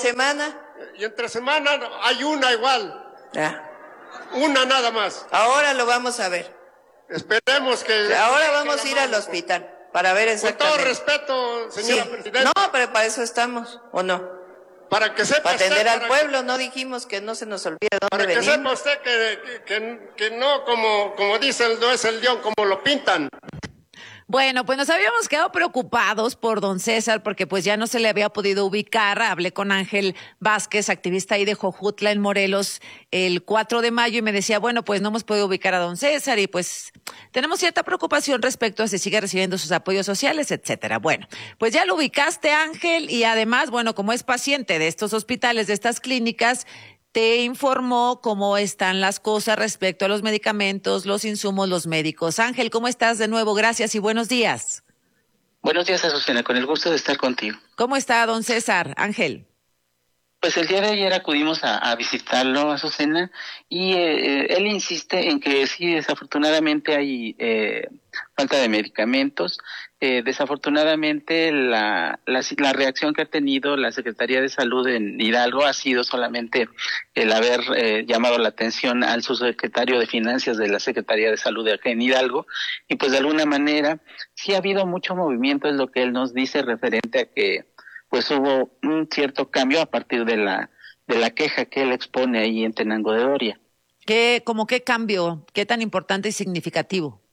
semana? Y entre semana hay una igual. Ah. Una nada más. Ahora lo vamos a ver. Esperemos que... Ahora vamos a ir al hospital para ver exactamente. Con todo respeto, señora presidenta. No, pero para eso estamos, ¿o no? Para que sepa para atender usted, al pueblo, no dijimos que no se nos olvide dónde para venimos. que sepa usted que no como dicen, no es el león como lo pintan. Bueno, pues nos habíamos quedado preocupados por don César porque pues ya no se le había podido ubicar. Hablé con Ángel Vázquez, activista ahí de Jojutla en Morelos, el 4 de mayo y me decía, bueno, pues no hemos podido ubicar a don César y pues tenemos cierta preocupación respecto a si sigue recibiendo sus apoyos sociales, etcétera. Bueno, pues ya lo ubicaste, Ángel, y además, bueno, como es paciente de estos hospitales, de estas clínicas, te informó cómo están las cosas respecto a los medicamentos, los insumos, los médicos. Ángel, ¿cómo estás de nuevo? Gracias y buenos días. Buenos días, Azucena, con el gusto de estar contigo. ¿Cómo está don César, Ángel? Pues el día de ayer acudimos a visitarlo, Azucena, y él insiste en que sí, desafortunadamente hay falta de medicamentos. Desafortunadamente la reacción que ha tenido la Secretaría de Salud en Hidalgo ha sido solamente el haber llamado la atención al subsecretario de Finanzas de la Secretaría de Salud de acá en Hidalgo, y pues de alguna manera sí ha habido mucho movimiento, es lo que él nos dice referente a que pues hubo un cierto cambio a partir de la queja que él expone ahí en Tenango de Doria. ¿Cómo qué cambio? ¿Qué tan importante y significativo?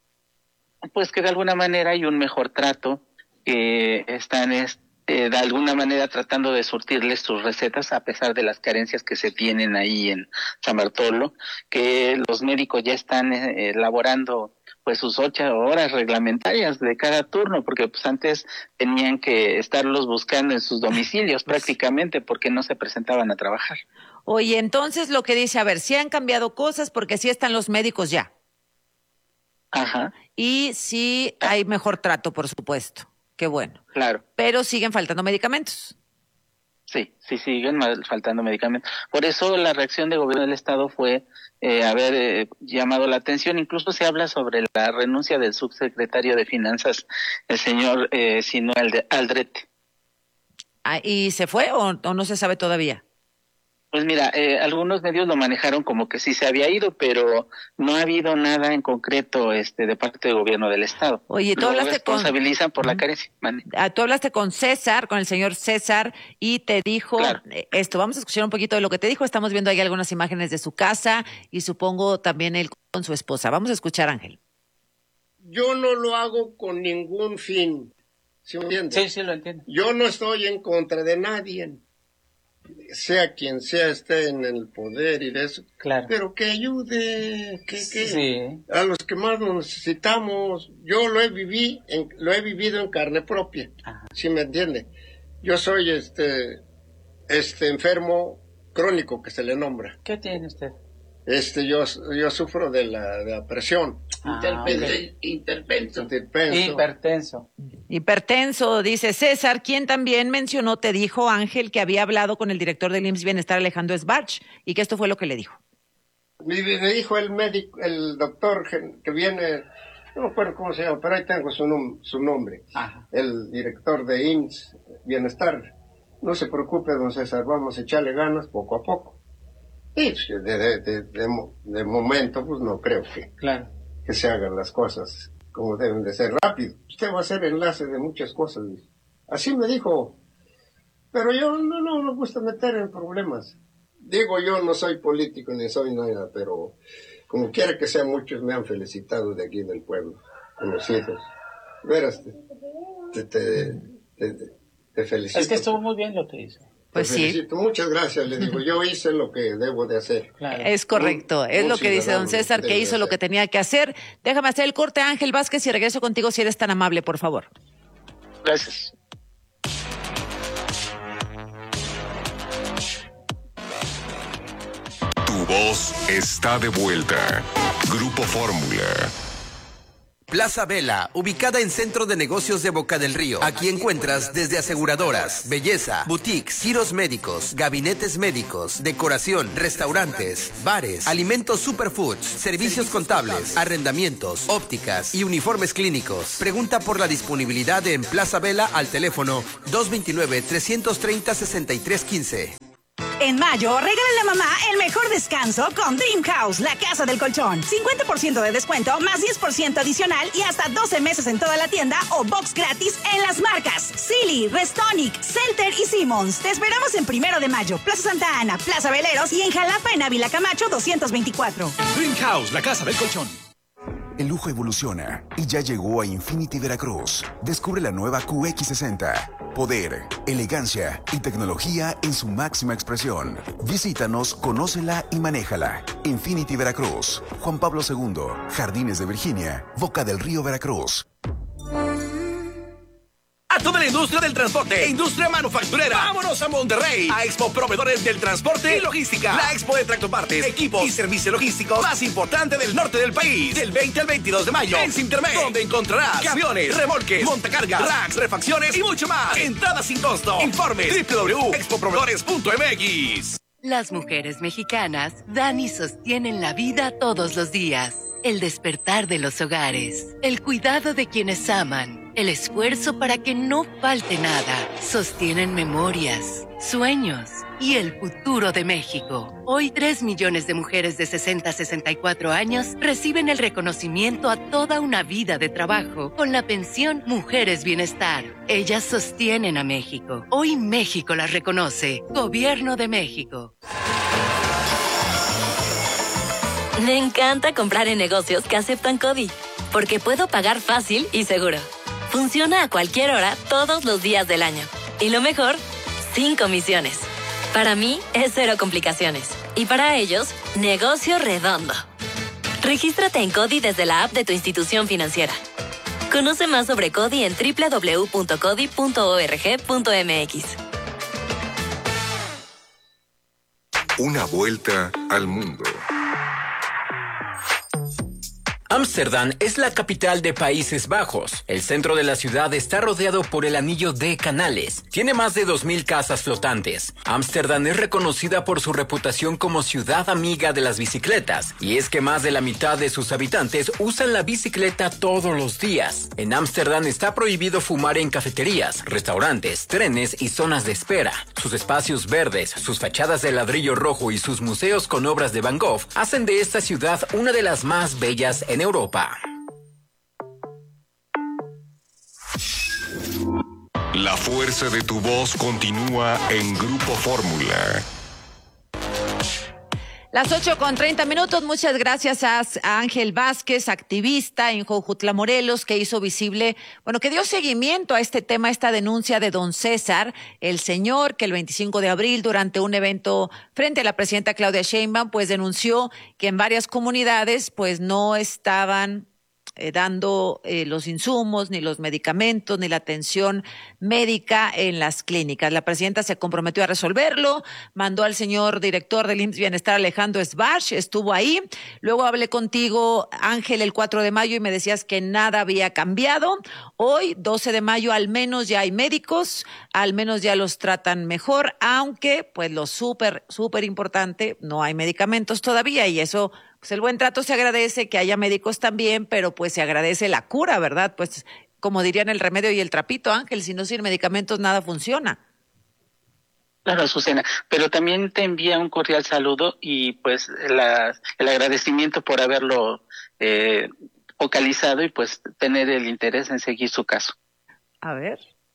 Pues que de alguna manera hay un mejor trato, que están de alguna manera tratando de surtirles sus recetas a pesar de las carencias que se tienen ahí en San Bartolo, que los médicos ya están elaborando pues sus 8 horas reglamentarias de cada turno, porque pues antes tenían que estarlos buscando en sus domicilios prácticamente porque no se presentaban a trabajar. Oye, entonces lo que dice, a ver, sí han cambiado cosas porque sí están los médicos ya. Ajá. Y sí hay mejor trato, por supuesto. Qué bueno. Claro. Pero siguen faltando medicamentos. Sí, siguen faltando medicamentos. Por eso la reacción del gobierno del estado fue haber llamado la atención. Incluso se habla sobre la renuncia del subsecretario de Finanzas, el señor Sinuel Aldrete. ¿Y se fue o no se sabe todavía? Pues mira, algunos medios lo manejaron como que sí se había ido, pero no ha habido nada en concreto de parte del gobierno del estado. Oye, tú hablaste responsabilizan por la carencia. Tú hablaste con César, con el señor César, y te dijo esto. Vamos a escuchar un poquito de lo que te dijo. Estamos viendo ahí algunas imágenes de su casa y supongo también él con su esposa. Vamos a escuchar, Ángel. Yo no lo hago con ningún fin. ¿Sí me entiendes? Sí, lo entiendo. Yo no estoy en contra de nadie. Sea quien sea esté en el poder y de eso, claro. Pero que ayude, sí. A los que más lo necesitamos. Yo lo he vivido en carne propia. Ajá. ¿Sí me entiende? Yo soy enfermo crónico que se le nombra. ¿Qué tiene usted? Yo sufro de la presión. Hipertenso, dice César, quien también mencionó, te dijo, Ángel, que había hablado con el director del IMSS Bienestar, Alejandro Sbarch, y que esto fue lo que le dijo. Me dijo el médico, el doctor que viene, no me acuerdo cómo se llama, pero ahí tengo su nombre. Ajá. El director de IMSS Bienestar. No se preocupe, don César, vamos a echarle ganas poco a poco. Y de momento, pues no creo que se hagan las cosas como deben de ser rápido. Usted va a ser enlace de muchas cosas. Así me dijo. Pero yo no me gusta meter en problemas. Digo, yo no soy político ni soy nada, pero como quiera que sea, muchos me han felicitado de aquí del pueblo, conocidos. Verás, te felicito. Es que estuvo muy bien lo que hizo. Pues sí. Muchas gracias, le digo, yo hice lo que debo de hacer. Claro. Es correcto, es lo que dice don César, que hizo lo que tenía que hacer. Déjame hacer el corte, Ángel Vázquez, y regreso contigo si eres tan amable, por favor. Gracias. Tu voz está de vuelta. Grupo Fórmula. Plaza Vela, ubicada en Centro de Negocios de Boca del Río. Aquí encuentras desde aseguradoras, belleza, boutiques, giros médicos, gabinetes médicos, decoración, restaurantes, bares, alimentos superfoods, servicios contables, arrendamientos, ópticas y uniformes clínicos. Pregunta por la disponibilidad en Plaza Vela al teléfono 229-330-6315. En mayo, regálale a mamá el mejor descanso con Dream House, la casa del colchón. 50% de descuento, más 10% adicional y hasta 12 meses en toda la tienda o box gratis en las marcas Silly, Restonic, Celter y Simmons. Te esperamos en 1 de mayo, Plaza Santa Ana, Plaza Veleros y en Jalapa en Ávila Camacho 224. Dream House, la casa del colchón. El lujo evoluciona y ya llegó a Infinity Veracruz. Descubre la nueva QX60. Poder, elegancia y tecnología en su máxima expresión. Visítanos, conócela y manéjala. Infinity Veracruz. Juan Pablo II, Jardines de Virginia, Boca del Río, Veracruz. A toda la industria del transporte, industria manufacturera. Vámonos a Monterrey, a Expo Proveedores del Transporte y Logística. La expo de tractopartes, equipos y servicio logístico más importante del norte del país. Del 20 al 22 de mayo en Sintermex, donde encontrarás camiones, remolques, montacargas, racks, refacciones y mucho más. Entrada sin costo. Informe www.expoproveedores.mx. Las mujeres mexicanas dan y sostienen la vida todos los días. El despertar de los hogares, el cuidado de quienes aman, el esfuerzo para que no falte nada. Sostienen memorias, sueños y el futuro de México. Hoy 3 millones de mujeres de 60 a 64 años reciben el reconocimiento a toda una vida de trabajo con la pensión Mujeres Bienestar. Ellas sostienen a México. Hoy México las reconoce. Gobierno de México. Me encanta comprar en negocios que aceptan CODI, porque puedo pagar fácil y seguro. Funciona a cualquier hora, todos los días del año. Y lo mejor, sin comisiones. Para mí, es 0 complicaciones. Y para ellos, negocio redondo. Regístrate en CODI desde la app de tu institución financiera. Conoce más sobre CODI en www.codi.org.mx. Una vuelta al mundo. Ámsterdam es la capital de Países Bajos. El centro de la ciudad está rodeado por el anillo de canales. Tiene más de 2,000 casas flotantes. Ámsterdam es reconocida por su reputación como ciudad amiga de las bicicletas. Y es que más de la mitad de sus habitantes usan la bicicleta todos los días. En Ámsterdam está prohibido fumar en cafeterías, restaurantes, trenes y zonas de espera. Sus espacios verdes, sus fachadas de ladrillo rojo y sus museos con obras de Van Gogh hacen de esta ciudad una de las más bellas en Europa. La fuerza de tu voz continúa en Grupo Fórmula. Las 8:30. Muchas gracias a Ángel Vázquez, activista en Jojutla, Morelos, que hizo visible, que dio seguimiento a este tema, esta denuncia de don César, el señor que el 25 de abril, durante un evento frente a la presidenta Claudia Sheinbaum, pues denunció que en varias comunidades, pues no estaban dando los insumos, ni los medicamentos, ni la atención médica en las clínicas. La presidenta se comprometió a resolverlo, mandó al señor director del IMSS Bienestar, Alejandro Sbarch, estuvo ahí. Luego hablé contigo, Ángel, el 4 de mayo y me decías que nada había cambiado. Hoy, 12 de mayo, al menos ya hay médicos, al menos ya los tratan mejor, aunque, pues lo súper importante, no hay medicamentos todavía y eso... Pues el buen trato se agradece, que haya médicos también, pero pues se agradece la cura, ¿verdad? Pues como dirían el remedio y el trapito, Ángel, si no sin medicamentos nada funciona. Claro, Azucena, pero también te envía un cordial saludo y pues el agradecimiento por haberlo focalizado y pues tener el interés en seguir su caso. A ver.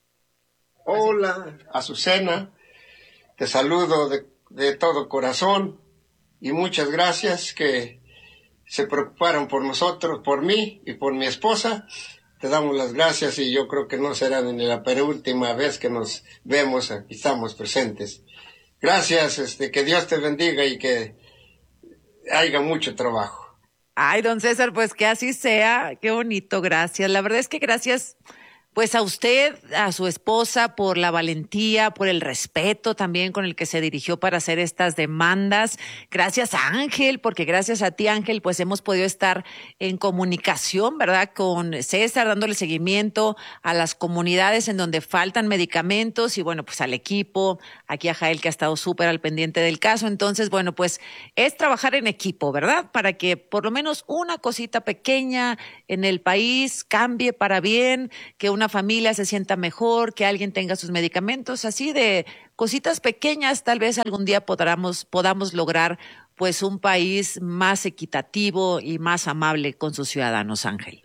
Hola, Azucena, te saludo de todo corazón. Y muchas gracias que se preocuparon por nosotros, por mí y por mi esposa. Te damos las gracias y yo creo que no será ni la penúltima vez que nos vemos, aquí estamos presentes. Gracias, que Dios te bendiga y que haya mucho trabajo. Ay, don César, pues que así sea, qué bonito, gracias. La verdad es que gracias... Pues a usted, a su esposa, por la valentía, por el respeto también con el que se dirigió para hacer estas demandas. Gracias a Ángel, porque gracias a ti, Ángel, pues hemos podido estar en comunicación, ¿verdad? Con César, dándole seguimiento a las comunidades en donde faltan medicamentos y bueno, pues al equipo, aquí a Jael que ha estado súper al pendiente del caso. Entonces, bueno, pues es trabajar en equipo, ¿verdad? Para que por lo menos una cosita pequeña en el país cambie para bien, que una una familia se sienta mejor, que alguien tenga sus medicamentos, así de cositas pequeñas, tal vez algún día podamos lograr pues un país más equitativo y más amable con sus ciudadanos, Ángel.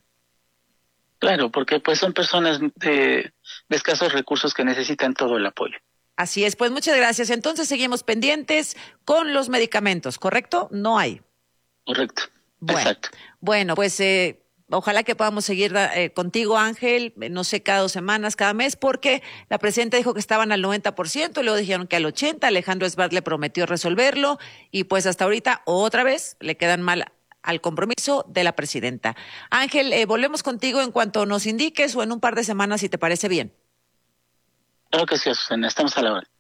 Claro, porque pues son personas de escasos recursos que necesitan todo el apoyo. Así es, pues muchas gracias. Entonces seguimos pendientes con los medicamentos, ¿correcto? No hay. Correcto. Bueno, exacto. Bueno, pues ojalá que podamos seguir contigo, Ángel, no sé, cada 2 semanas, cada mes, porque la presidenta dijo que estaban al 90%, luego dijeron que al 80%, Alejandro Esbart le prometió resolverlo, y pues hasta ahorita otra vez le quedan mal al compromiso de la presidenta. Ángel, volvemos contigo en cuanto nos indiques o en un par de semanas, si te parece bien. Claro que sí, Azucena, estamos a la hora.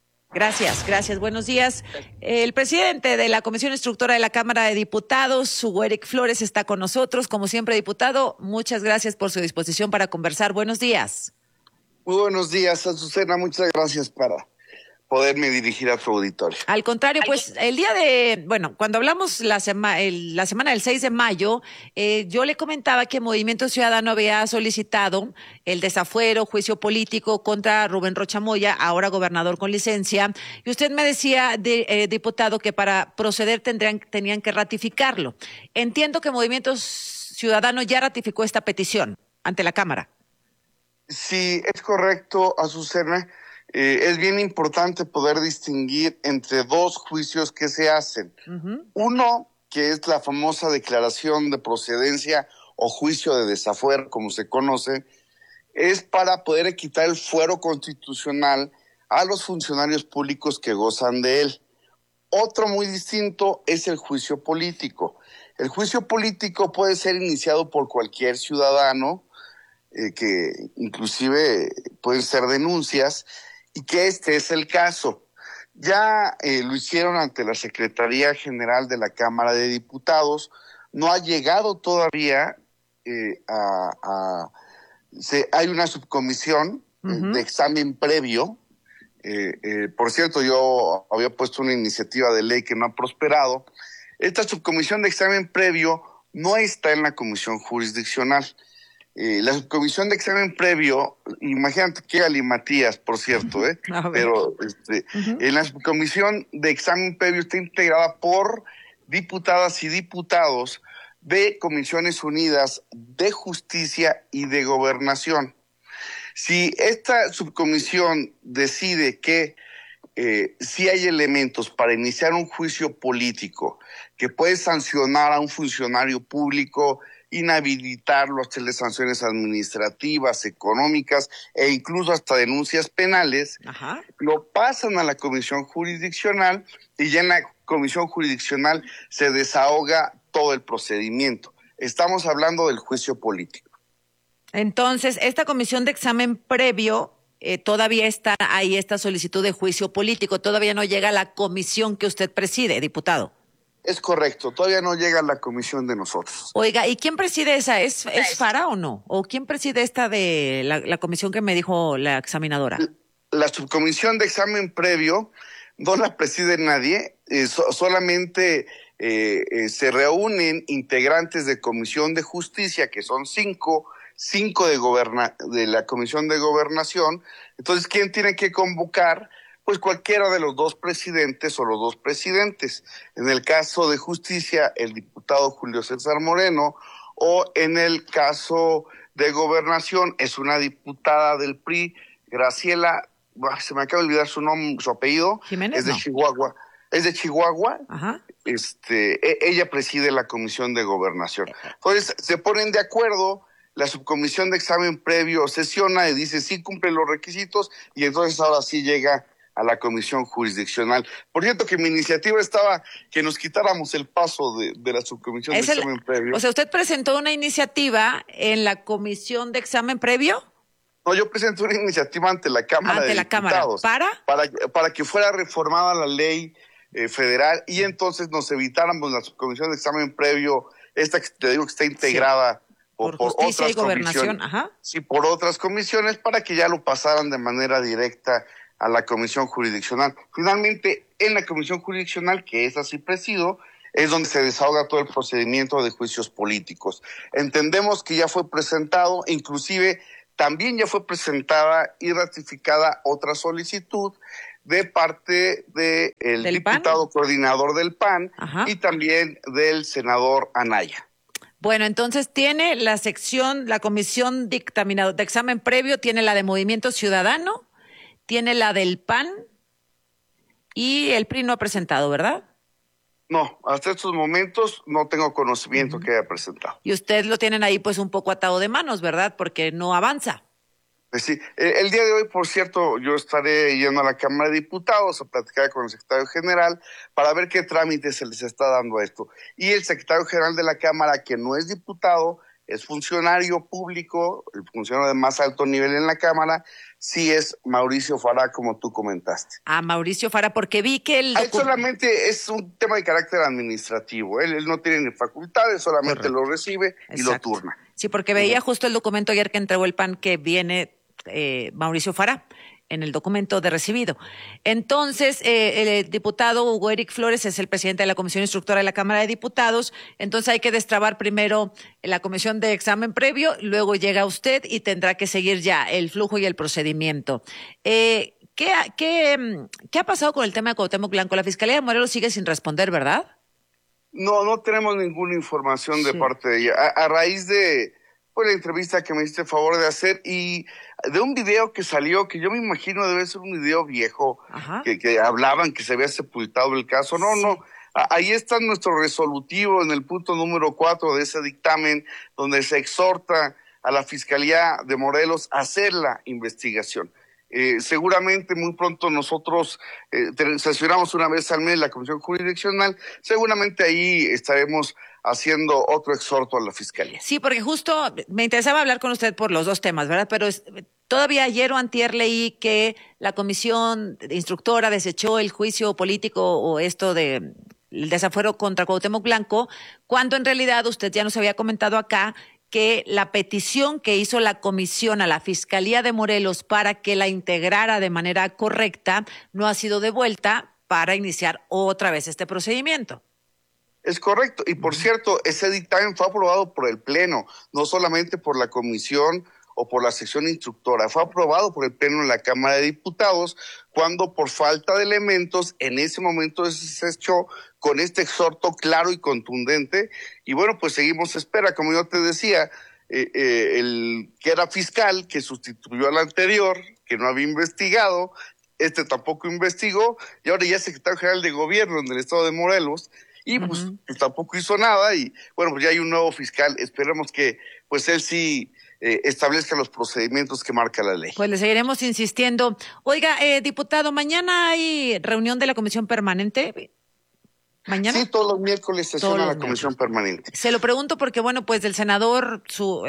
Gracias. Buenos días. El presidente de la Comisión Instructora de la Cámara de Diputados, Hugo Eric Flores, está con nosotros. Como siempre, diputado, muchas gracias por su disposición para conversar. Buenos días. Muy buenos días, Azucena. Muchas gracias para poderme dirigir a tu auditorio. Al contrario, pues cuando hablamos la semana del 6 de mayo, yo le comentaba que Movimiento Ciudadano había solicitado el desafuero, juicio político contra Rubén Rocha Moya, ahora gobernador con licencia, y usted me decía, diputado, que para proceder tenían que ratificarlo. Entiendo que Movimiento Ciudadano ya ratificó esta petición ante la Cámara. Sí, es correcto, Azucena. Es bien importante poder distinguir entre 2 juicios que se hacen. Uh-huh. Uno, que es la famosa declaración de procedencia o juicio de desafuero, como se conoce, es para poder quitar el fuero constitucional a los funcionarios públicos que gozan de él. Otro muy distinto es el juicio político. El juicio político puede ser iniciado por cualquier ciudadano, que inclusive pueden ser denuncias, y que este es el caso. Ya lo hicieron ante la Secretaría General de la Cámara de Diputados. No ha llegado todavía hay una subcomisión de examen previo. Por cierto, yo había puesto una iniciativa de ley que no ha prosperado. Esta subcomisión de examen previo no está en la comisión jurisdiccional. La subcomisión de examen previo, imagínate que galimatías, por cierto, pero en la subcomisión de examen previo está integrada por diputadas y diputados de Comisiones Unidas de Justicia y de Gobernación. Si esta subcomisión decide que si hay elementos para iniciar un juicio político que puede sancionar a un funcionario público, inhabilitarlo, hacerle sanciones administrativas, económicas e incluso hasta denuncias penales, ajá, lo pasan a la comisión jurisdiccional y ya en la comisión jurisdiccional se desahoga todo el procedimiento. Estamos hablando del juicio político. Entonces, esta comisión de examen previo, todavía está ahí esta solicitud de juicio político, todavía no llega a la comisión que usted preside, diputado. Es correcto, todavía no llega a la comisión de nosotros. Oiga, ¿y quién preside esa? ¿Es Fara o no? ¿O quién preside esta de la comisión que me dijo la examinadora? La subcomisión de examen previo no la preside nadie, solamente se reúnen integrantes de Comisión de Justicia, que son 5 de la Comisión de Gobernación. Entonces, ¿quién tiene que convocar? Pues cualquiera de los 2 presidentes o los 2 presidentes. En el caso de Justicia, el diputado Julio César Moreno, o en el caso de Gobernación, es una diputada del PRI, Graciela, se me acaba de olvidar su nombre, su apellido, Jiménez, es de Chihuahua. Es de Chihuahua. Ajá. Ella preside la Comisión de Gobernación. Entonces, se ponen de acuerdo, la subcomisión de examen previo sesiona y dice sí cumple los requisitos, y entonces ahora sí llega a la comisión jurisdiccional. Por cierto, que mi iniciativa estaba que nos quitáramos el paso de la subcomisión de examen previo. O sea, ¿usted presentó una iniciativa en la comisión de examen previo? No, yo presenté una iniciativa ante la Cámara de Diputados. Para que fuera reformada la ley federal y entonces nos evitáramos la subcomisión de examen previo, esta que te digo que está integrada por otras comisiones. Ajá. Sí, por otras comisiones, para que ya lo pasaran de manera directa a la comisión jurisdiccional. Finalmente, en la comisión jurisdiccional, que es así presido, es donde se desahoga todo el procedimiento de juicios políticos. Entendemos que ya fue presentado, inclusive también ya fue presentada y ratificada otra solicitud de parte del diputado coordinador del PAN y también del senador Anaya. Bueno, entonces tiene la comisión de examen previo, tiene la de Movimiento Ciudadano, tiene la del PAN y el PRI no ha presentado, ¿verdad? No, hasta estos momentos no tengo conocimiento que haya presentado. Y ustedes lo tienen ahí pues un poco atado de manos, ¿verdad? Porque no avanza. Pues sí, el día de hoy, por cierto, yo estaré yendo a la Cámara de Diputados a platicar con el secretario general para ver qué trámite se les está dando a esto. Y el secretario general de la Cámara, que no es diputado, es funcionario público, el funcionario de más alto nivel en la Cámara, sí es Mauricio Fara, como tú comentaste. Mauricio Fara, porque vi que él solamente es un tema de carácter administrativo. Él no tiene ni facultades, solamente lo recibe y lo turna. Sí, porque veía justo el documento ayer que entregó el PAN que viene Mauricio Fara en el documento de recibido. Entonces, el diputado Hugo Eric Flores es el presidente de la Comisión Instructora de la Cámara de Diputados, entonces hay que destrabar primero la comisión de examen previo, luego llega usted y tendrá que seguir ya el flujo y el procedimiento. ¿Qué ha pasado con el tema de Cuauhtémoc Blanco? La Fiscalía de Morelos sigue sin responder, ¿verdad? No tenemos ninguna información de parte de ella. A raíz de la entrevista que me hiciste favor de hacer y de un video que salió, que yo me imagino debe ser un video viejo, que hablaban que se había sepultado el caso. No. Ahí está nuestro resolutivo en el punto número 4 de ese dictamen, donde se exhorta a la Fiscalía de Morelos a hacer la investigación. Seguramente muy pronto nosotros sesionamos una vez al mes la Comisión Jurisdiccional, seguramente ahí estaremos haciendo otro exhorto a la Fiscalía. Sí, porque justo me interesaba hablar con usted por los dos temas, ¿verdad? Pero todavía ayer o antier leí que la comisión instructora desechó el juicio político o esto de el desafuero contra Cuauhtémoc Blanco, cuando en realidad usted ya nos había comentado acá que la petición que hizo la comisión a la Fiscalía de Morelos para que la integrara de manera correcta no ha sido devuelta para iniciar otra vez este procedimiento. Es correcto. Y por cierto, ese dictamen fue aprobado por el Pleno, no solamente por la comisión o por la sección instructora. Fue aprobado por el Pleno en la Cámara de Diputados cuando por falta de elementos en ese momento se echó con este exhorto claro y contundente. Y bueno, pues seguimos a espera. Como yo te decía, el que era fiscal, que sustituyó al anterior, que no había investigado, tampoco investigó, y ahora ya es secretario general de gobierno en el estado de Morelos, y pues tampoco hizo nada, y bueno, pues ya hay un nuevo fiscal. Esperemos que pues él sí establezca los procedimientos que marca la ley. Pues le seguiremos insistiendo. Oiga, diputado, ¿mañana hay reunión de la Comisión Permanente? ¿Mañana? Sí, todos los miércoles sesiona la Comisión Permanente. Se lo pregunto porque, bueno, pues del senador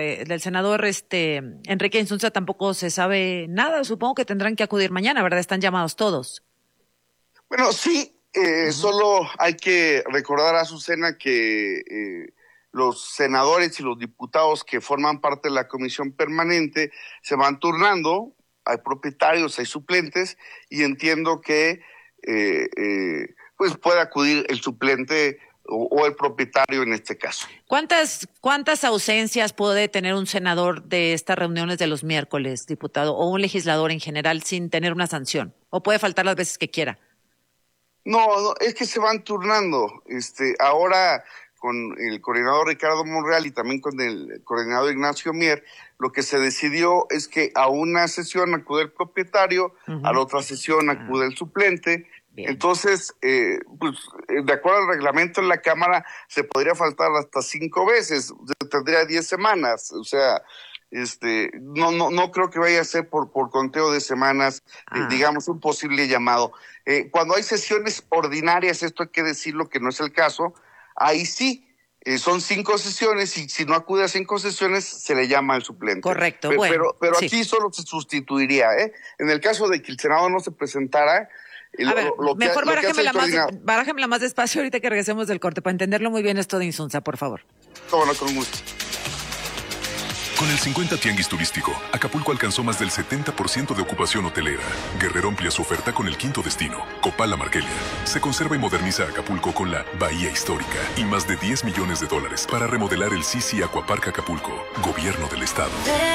Enrique Insunza tampoco se sabe nada. Supongo que tendrán que acudir mañana, ¿verdad? Están llamados todos. Bueno, sí, solo hay que recordar a Azucena que los senadores y los diputados que forman parte de la Comisión Permanente se van turnando, hay propietarios, hay suplentes, y entiendo que pues puede acudir el suplente o el propietario en este caso. ¿Cuántas ausencias puede tener un senador de estas reuniones de los miércoles, diputado, o un legislador en general sin tener una sanción? ¿O puede faltar las veces que quiera? No, es que se van turnando. Ahora con el coordinador Ricardo Monreal y también con el coordinador Ignacio Mier, lo que se decidió es que a una sesión acude el propietario, a la otra sesión acude el suplente. Bien. Entonces, pues, de acuerdo al reglamento en la Cámara, se podría faltar hasta 5 veces, tendría 10 semanas, o sea, no creo que vaya a ser por conteo de semanas, digamos, un posible llamado. Cuando hay sesiones ordinarias, esto hay que decirlo que no es el caso, ahí sí, son 5 sesiones y si no acude a 5 sesiones se le llama al suplente. Correcto, pero sí. Aquí solo se sustituiría, En el caso de que el Senado no se presentara, mejor barájamela más despacio ahorita que regresemos del corte para entenderlo muy bien esto de Insunza, por favor. Cómo no, con gusto. Con el 50 Tianguis Turístico, Acapulco alcanzó más del 70% de ocupación hotelera. Guerrero amplía su oferta con el 5º destino, Copala Marquelia. Se conserva y moderniza Acapulco con la Bahía Histórica y más de $10 millones para remodelar el Sisi Aquapark Acapulco, Gobierno del Estado.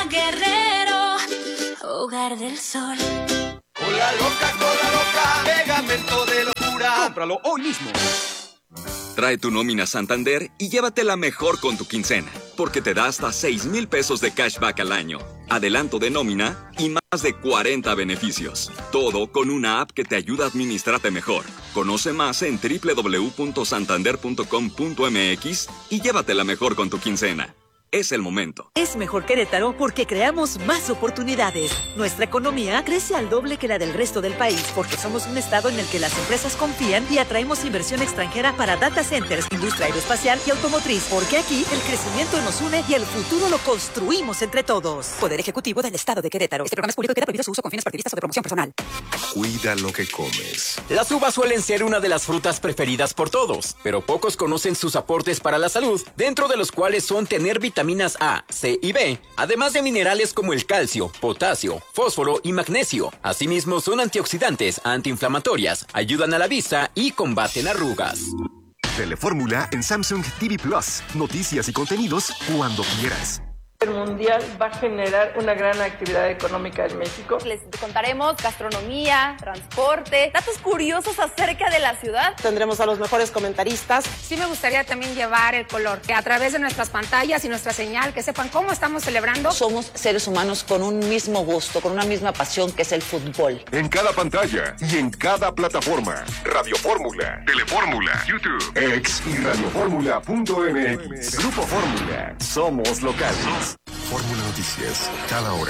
Guerrero, hogar del sol. Cola loca, pegamento de locura. Cómpralo hoy mismo. Trae tu nómina Santander y llévatela mejor con tu quincena, porque te da hasta 6,000 pesos de cashback al año, adelanto de nómina y más de 40 beneficios. Todo con una app que te ayuda a administrarte mejor. Conoce más en www.santander.com.mx y llévatela mejor con tu quincena. Es el momento. Es mejor Querétaro porque creamos más oportunidades. Nuestra economía crece al doble que la del resto del país porque somos un estado en el que las empresas confían y atraemos inversión extranjera para data centers, industria aeroespacial y automotriz. Porque aquí el crecimiento nos une y el futuro lo construimos entre todos. Poder Ejecutivo del Estado de Querétaro. Este programa es público y queda prohibido su uso con fines partidistas o de promoción personal. Cuida lo que comes. Las uvas suelen ser una de las frutas preferidas por todos, pero pocos conocen sus aportes para la salud, dentro de los cuales son tener vitaminas A, C y B, además de minerales como el calcio, potasio, fósforo y magnesio. Asimismo, son antioxidantes, antiinflamatorias, ayudan a la vista y combaten arrugas. Telefórmula en Samsung TV Plus. Noticias y contenidos cuando quieras. El Mundial va a generar una gran actividad económica en México. Les contaremos gastronomía, transporte, datos curiosos acerca de la ciudad. Tendremos a los mejores comentaristas. Sí me gustaría también llevar el color, que a través de nuestras pantallas y nuestra señal, que sepan cómo estamos celebrando. Somos seres humanos con un mismo gusto, con una misma pasión, que es el fútbol. En cada pantalla y en cada plataforma. Radio Fórmula, Telefórmula, YouTube, X y radioformula.mx. Grupo Fórmula. Somos locales. Fórmula Noticias, cada hora.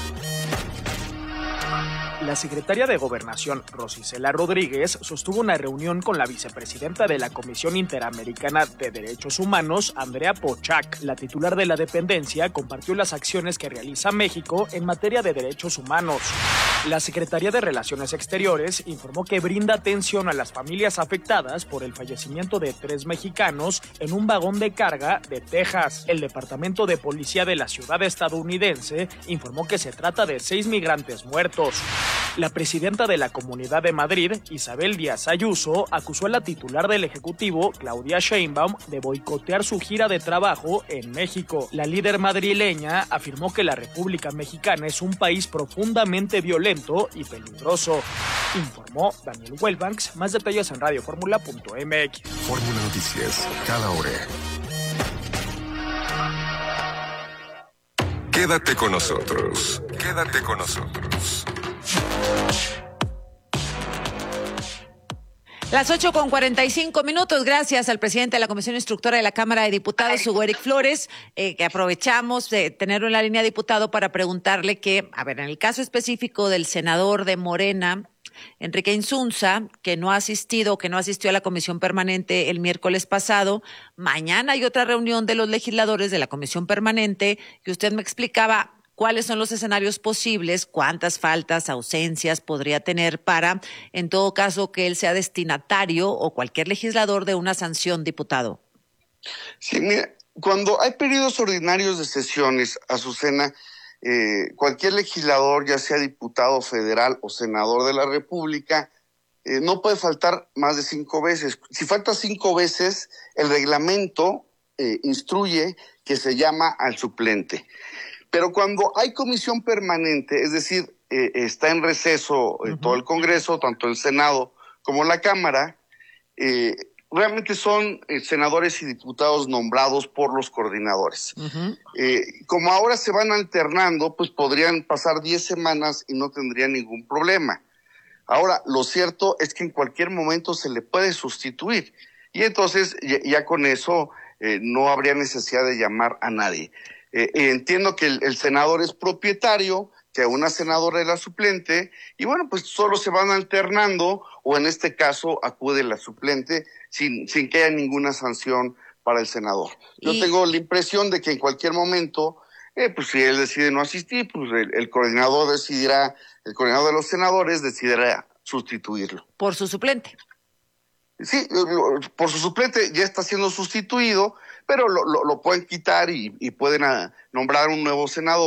La secretaria de Gobernación, Rosicela Rodríguez, sostuvo una reunión con la vicepresidenta de la Comisión Interamericana de Derechos Humanos, Andrea Pochac. La titular de la dependencia compartió las acciones que realiza México en materia de derechos humanos. La Secretaría de Relaciones Exteriores informó que brinda atención a las familias afectadas por el fallecimiento de 3 mexicanos en un vagón de carga de Texas. El Departamento de Policía de la ciudad estadounidense informó que se trata de 6 migrantes muertos. La presidenta de la Comunidad de Madrid, Isabel Díaz Ayuso, acusó a la titular del Ejecutivo, Claudia Sheinbaum, de boicotear su gira de trabajo en México. La líder madrileña afirmó que la República Mexicana es un país profundamente violento y peligroso. Informó Daniel Wellbanks. Más detalles en radioformula.mx. Fórmula Noticias, cada hora. Quédate con nosotros. Quédate con nosotros. Las 8:45. Gracias al presidente de la Comisión Instructora de la Cámara de Diputados, Hugo Eric Flores, que aprovechamos de tenerlo en la línea de diputado para preguntarle que, en el caso específico del senador de Morena, Enrique Insunza, que no asistió a la comisión permanente el miércoles pasado. Mañana hay otra reunión de los legisladores de la comisión permanente y usted me explicaba cuáles son los escenarios posibles, cuántas faltas, ausencias podría tener para, en todo caso, que él sea destinatario o cualquier legislador de una sanción, diputado. Sí, mira, cuando hay periodos ordinarios de sesiones, Azucena, cualquier legislador, ya sea diputado federal o senador de la República, no puede faltar más de 5 veces. Si falta 5 veces, el reglamento instruye que se llama al suplente. Pero cuando hay comisión permanente, es decir, está en receso todo el Congreso, tanto el Senado como la Cámara, realmente son senadores y diputados nombrados por los coordinadores. Como ahora se van alternando, pues podrían pasar 10 semanas y no tendrían ningún problema. Ahora, lo cierto es que en cualquier momento se le puede sustituir y entonces ya con eso no habría necesidad de llamar a nadie. Entiendo que el senador es propietario, que una senadora es la suplente, y bueno, pues solo se van alternando, o en este caso acude la suplente sin que haya ninguna sanción para el senador. Yo tengo la impresión de que en cualquier momento, pues si él decide no asistir, pues el coordinador el coordinador de los senadores decidirá sustituirlo. ¿Por su suplente? Sí, por su suplente ya está siendo sustituido, pero lo pueden quitar y pueden nombrar un nuevo senador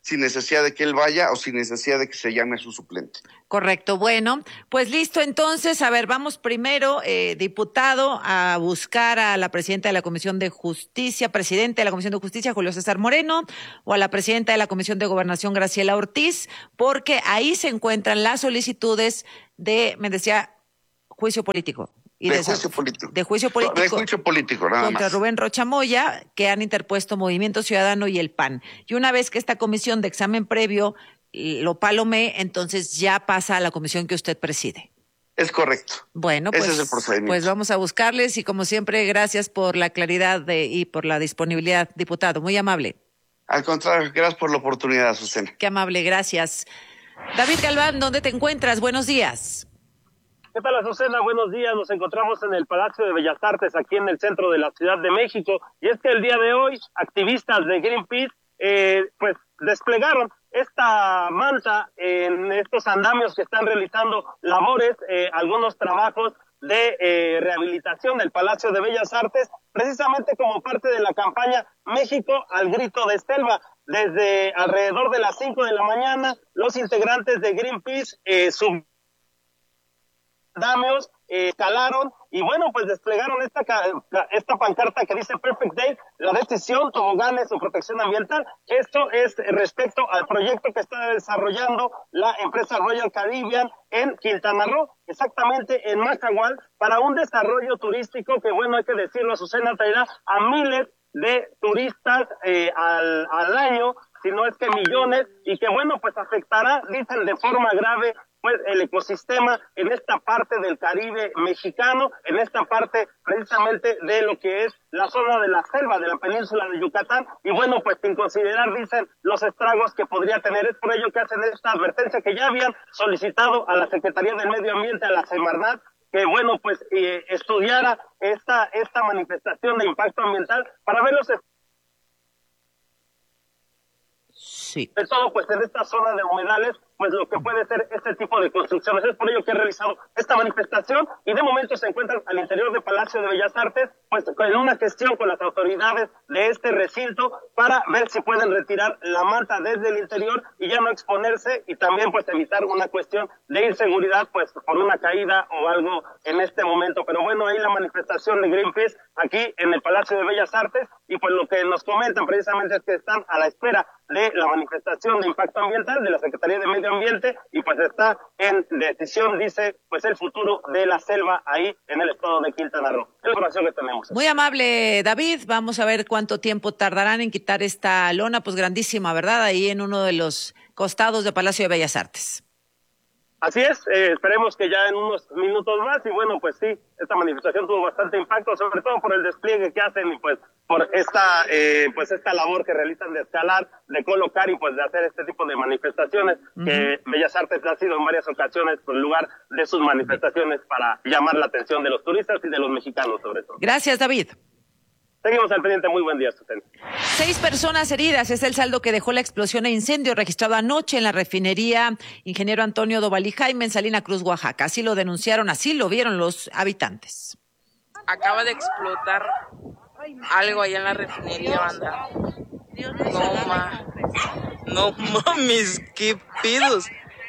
sin necesidad de que él vaya o sin necesidad de que se llame a su suplente. Correcto. Bueno, pues listo. Entonces, a ver, vamos primero, diputado, a buscar a la presidenta de la Comisión de Justicia, presidente de la Comisión de Justicia, Julio César Moreno, o a la presidenta de la Comisión de Gobernación, Graciela Ortiz, porque ahí se encuentran las solicitudes de, me decía, juicio político. De juicio político. De juicio político. De juicio político, nada contra más. Rubén Rocha Moya, que han interpuesto Movimiento Ciudadano y el PAN. Y una vez que esta comisión de examen previo lo palomé, entonces ya pasa a la comisión que usted preside. Es correcto. Bueno, ese es el procedimiento. Pues vamos a buscarles y como siempre, gracias por la claridad y por la disponibilidad, diputado. Muy amable. Al contrario, gracias por la oportunidad, Azucena. Qué amable, gracias. David Galván, ¿dónde te encuentras? Buenos días. ¿Qué tal, Azucena? Buenos días. Nos encontramos en el Palacio de Bellas Artes, aquí en el centro de la Ciudad de México. Y es que el día de hoy, activistas de Greenpeace, pues desplegaron esta manta en estos andamios que están realizando labores, algunos trabajos de rehabilitación del Palacio de Bellas Artes, precisamente como parte de la campaña México al grito de Selva. Desde alrededor de las 5 de la mañana, los integrantes de Greenpeace andamios, escalaron y bueno, pues desplegaron esta pancarta que dice Perfect Day, la decisión, toboganes o protección ambiental. Esto es respecto al proyecto que está desarrollando la empresa Royal Caribbean en Quintana Roo, exactamente en Macahual, para un desarrollo turístico que, bueno, hay que decirlo, Azucena, traerá a miles de turistas al año, si no es que millones, y que, bueno, pues afectará, dicen, de forma grave pues el ecosistema en esta parte del Caribe mexicano, en esta parte precisamente de lo que es la zona de la selva de la península de Yucatán, y bueno, pues sin considerar, dicen, los estragos que podría tener. Es por ello que hacen esta advertencia que ya habían solicitado a la Secretaría del Medio Ambiente, a la Semarnat, que bueno, pues estudiara esta manifestación de impacto ambiental para ver los sí. De todo, pues en esta zona de humedales, pues lo que puede ser este tipo de construcciones. Es por ello que he realizado esta manifestación y de momento se encuentran al interior del Palacio de Bellas Artes, pues en una gestión con las autoridades de este recinto para ver si pueden retirar la manta desde el interior y ya no exponerse, y también pues evitar una cuestión de inseguridad pues por una caída o algo en este momento. Pero bueno, ahí la manifestación de Greenpeace aquí en el Palacio de Bellas Artes, y pues lo que nos comentan precisamente es que están a la espera de la manifestación de impacto ambiental de la Secretaría de Medio Ambiente, y pues está en decisión, dice, pues el futuro de la selva ahí en el estado de Quintana Roo. Es la información que tenemos. Muy amable, David. Vamos a ver cuánto tiempo tardarán en quitar esta lona, pues grandísima, ¿verdad? Ahí en uno de los costados del Palacio de Bellas Artes. Así es, esperemos que ya en unos minutos más, y bueno, pues sí, esta manifestación tuvo bastante impacto, sobre todo por el despliegue que hacen y pues por esta labor que realizan de escalar, de colocar y pues de hacer este tipo de manifestaciones, que Bellas Artes ha sido en varias ocasiones el lugar de sus manifestaciones para llamar la atención de los turistas y de los mexicanos sobre todo. Gracias, David. Seguimos al pendiente. Muy buen día, Susana. 6 personas heridas es el saldo que dejó la explosión e incendio registrado anoche en la refinería Ingeniero Antonio Doval y Jaime en Salina Cruz, Oaxaca. Así lo denunciaron, así lo vieron los habitantes. Acaba de explotar algo allá en la refinería, banda. No mames, qué pedos.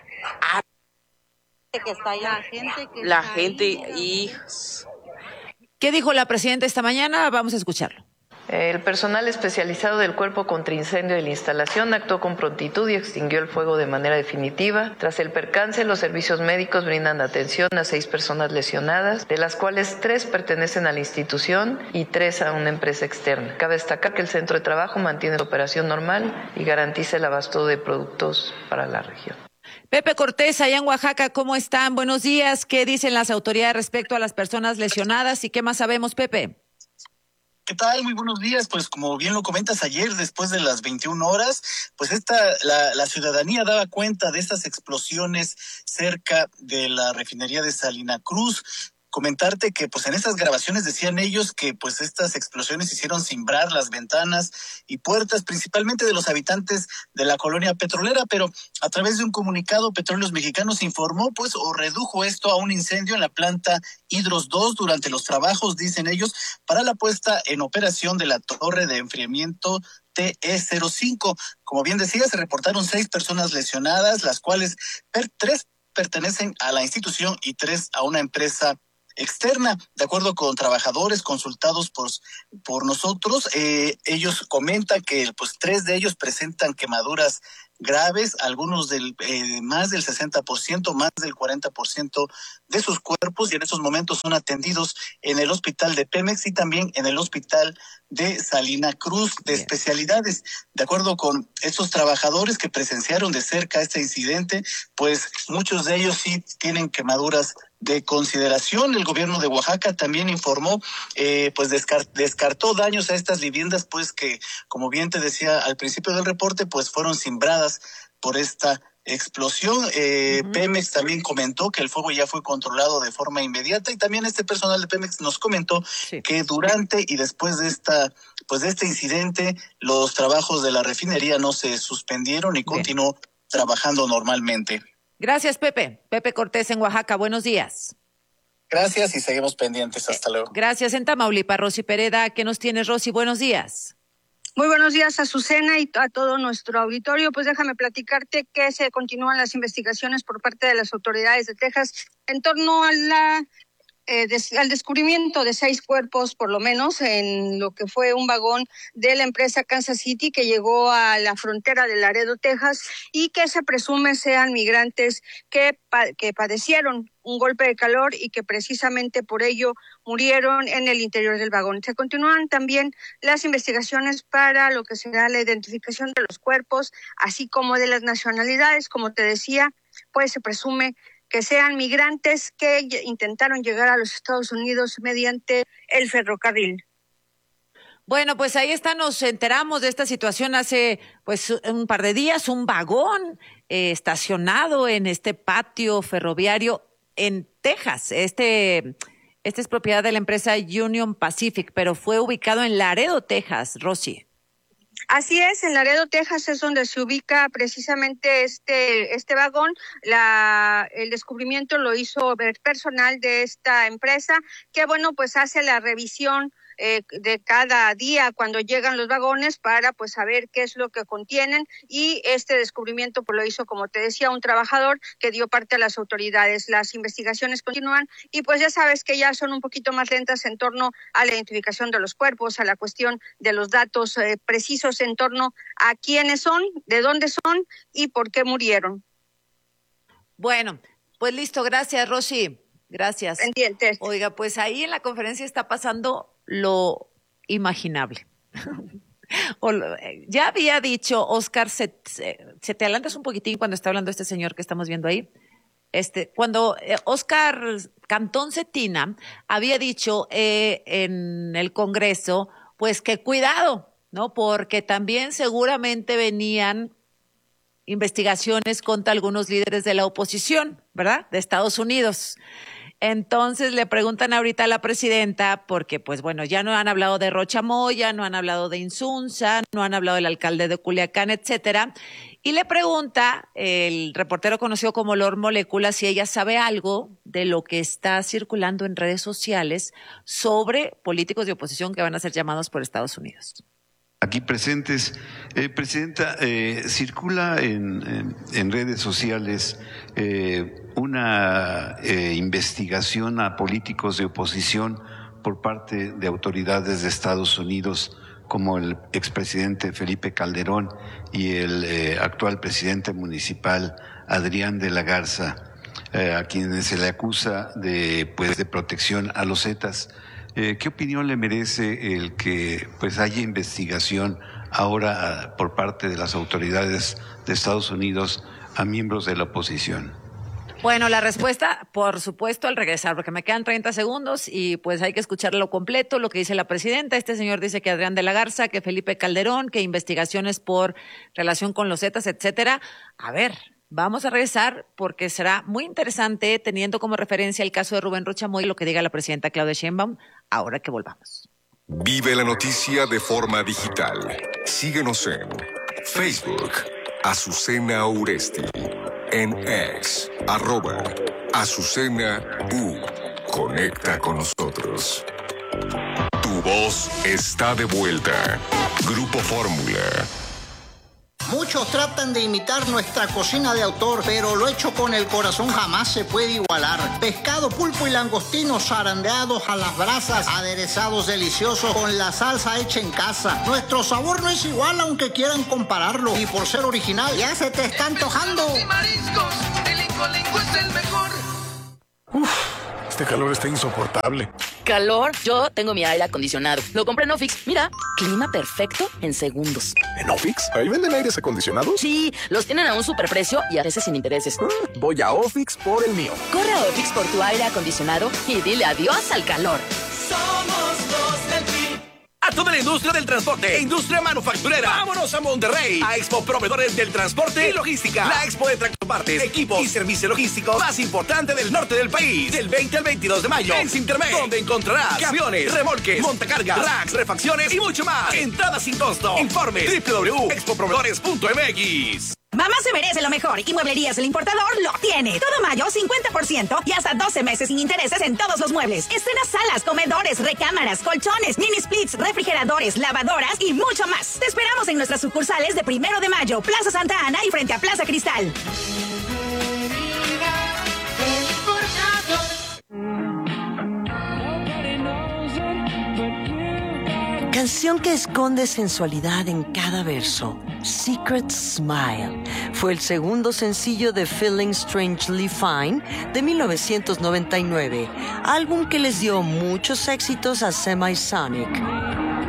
La gente, hijos. ¿Qué dijo la presidenta esta mañana? Vamos a escucharlo. El personal especializado del Cuerpo contra Incendio de la instalación actuó con prontitud y extinguió el fuego de manera definitiva. Tras el percance, los servicios médicos brindan atención a 6 personas lesionadas, de las cuales 3 pertenecen a la institución y 3 a una empresa externa. Cabe destacar que el centro de trabajo mantiene su operación normal y garantiza el abasto de productos para la región. Pepe Cortés, allá en Oaxaca, ¿cómo están? Buenos días. ¿Qué dicen las autoridades respecto a las personas lesionadas y qué más sabemos, Pepe? ¿Qué tal? Muy buenos días. Pues como bien lo comentas, ayer después de las 21 horas, pues la ciudadanía daba cuenta de estas explosiones cerca de la refinería de Salina Cruz. Comentarte que pues en estas grabaciones decían ellos que pues estas explosiones hicieron cimbrar las ventanas y puertas principalmente de los habitantes de la colonia petrolera, pero a través de un comunicado Petróleos Mexicanos informó pues o redujo esto a un incendio en la planta Hidros 2 durante los trabajos, dicen ellos, para la puesta en operación de la torre de enfriamiento TE05. Como bien decía, se reportaron 6 personas lesionadas, las cuales 3 pertenecen a la institución y 3 a una empresa externa. De acuerdo con trabajadores consultados por nosotros, ellos comentan que pues 3 de ellos presentan quemaduras graves, algunos más del 60%, más del 40% de sus cuerpos, y en estos momentos son atendidos en el hospital de Pemex y también en el hospital de Salina Cruz de especialidades. De acuerdo con estos trabajadores que presenciaron de cerca este incidente, pues muchos de ellos sí tienen quemaduras de consideración. El gobierno de Oaxaca también informó, pues descartó daños a estas viviendas, pues que, como bien te decía al principio del reporte, pues fueron simbradas por esta explosión. Pemex también comentó que el fuego ya fue controlado de forma inmediata, y también este personal de Pemex nos comentó que durante y después de este incidente, los trabajos de la refinería no se suspendieron y continuó trabajando normalmente. Gracias, Pepe. Pepe Cortés en Oaxaca. Buenos días. Gracias y seguimos pendientes. Hasta luego. Gracias. En Tamaulipas, Rosy Pereda. ¿Qué nos tienes, Rosy? Buenos días. Muy buenos días, Azucena, y a todo nuestro auditorio. Pues déjame platicarte que se continúan las investigaciones por parte de las autoridades de Texas en torno a al descubrimiento de 6 cuerpos, por lo menos, en lo que fue un vagón de la empresa Kansas City que llegó a la frontera de Laredo, Texas, y que se presume sean migrantes que padecieron un golpe de calor y que precisamente por ello murieron en el interior del vagón. Se continúan también las investigaciones para lo que será la identificación de los cuerpos, así como de las nacionalidades. Como te decía, pues se presume que sean migrantes que intentaron llegar a los Estados Unidos mediante el ferrocarril. Bueno, pues ahí está, nos enteramos de esta situación hace pues un par de días, un vagón estacionado en este patio ferroviario en Texas. Este es propiedad de la empresa Union Pacific, pero fue ubicado en Laredo, Texas, Rosy. Así es, en Laredo, Texas es donde se ubica precisamente este vagón. El descubrimiento lo hizo el personal de esta empresa, que bueno, pues hace la revisión de cada día cuando llegan los vagones para pues saber qué es lo que contienen, y este descubrimiento pues lo hizo, como te decía, un trabajador que dio parte a las autoridades. Las investigaciones continúan y pues ya sabes que ya son un poquito más lentas en torno a la identificación de los cuerpos, a la cuestión de los datos precisos en torno a quiénes son, de dónde son y por qué murieron. Bueno, pues listo, gracias, Rosy. Gracias. Pendientes. Oiga, pues ahí en la conferencia está pasando lo imaginable. Ya había dicho Oscar, se te adelantas un poquitín cuando está hablando este señor que estamos viendo ahí. Cuando Oscar Cantón Cetina había dicho en el Congreso, pues que cuidado, ¿no? Porque también seguramente venían investigaciones contra algunos líderes de la oposición, ¿verdad? De Estados Unidos. Entonces le preguntan ahorita a la presidenta, porque pues bueno, ya no han hablado de Rocha Moya, no han hablado de Insunza, no han hablado del alcalde de Culiacán, etcétera, y le pregunta el reportero conocido como Lord Molécula si ella sabe algo de lo que está circulando en redes sociales sobre políticos de oposición que van a ser llamados por Estados Unidos. Aquí presentes. Presidenta, circula en redes sociales una investigación a políticos de oposición por parte de autoridades de Estados Unidos, como el expresidente Felipe Calderón y el actual presidente municipal Adrián de la Garza, a quienes se le acusa de protección a los Zetas. ¿Qué opinión le merece el que haya investigación ahora por parte de las autoridades de Estados Unidos a miembros de la oposición? Bueno, la respuesta, por supuesto, al regresar, porque me quedan 30 segundos y pues hay que escucharlo completo, lo que dice la presidenta. Este señor dice que Adrián de la Garza, que Felipe Calderón, que investigaciones por relación con los Zetas, etcétera. A ver, vamos a regresar porque será muy interesante teniendo como referencia el caso de Rubén Rocha Moya y lo que diga la presidenta Claudia Sheinbaum ahora que volvamos. Vive la noticia de forma digital. Síguenos en Facebook, Azucena Uresti, en X, @Azucena U. Conecta con nosotros. Tu Tu voz está de vuelta. Grupo Fórmula. Muchos tratan de imitar nuestra cocina de autor, pero lo hecho con el corazón jamás se puede igualar. Pescado, pulpo y langostinos zarandeados a las brasas, aderezados deliciosos con la salsa hecha en casa. Nuestro sabor no es igual aunque quieran compararlo, y por ser original ya se te está antojando. Mariscos, el Incolinco es el mejor. Este calor está insoportable. ¿Calor? Yo tengo mi aire acondicionado. Lo compré en Ofix. Mira, clima perfecto en segundos. ¿En Ofix? ¿Ahí venden aires acondicionados? Sí, los tienen a un superprecio y a veces sin intereses. Voy a Ofix por el mío. Corre a Ofix por tu aire acondicionado y dile adiós al calor. Somos los del PRI. A toda la industria del transporte, industria manufacturera. Vámonos a Monterrey, a Expo Proveedores del Transporte y Logística. La expo de tractopartes, equipos y servicio logístico más importante del norte del país. Del 20 al 22 de mayo en Sintermex, donde encontrarás camiones, remolques, montacargas, racks, refacciones y mucho más. Entrada sin costo. Informe www.expoproveedores.mx. Mamá se merece lo mejor y Mueblerías El Importador lo tiene. Todo mayo, 50% y hasta 12 meses sin intereses en todos los muebles. Estrena salas, comedores, recámaras, colchones, mini splits, refrigeradores, lavadoras y mucho más. Te esperamos en nuestras sucursales de 1 de mayo, Plaza Santa Ana y frente a Plaza Cristal. Canción que esconde sensualidad en cada verso. Secret Smile fue el segundo sencillo de Feeling Strangely Fine de 1999, álbum que les dio muchos éxitos a Semisonic.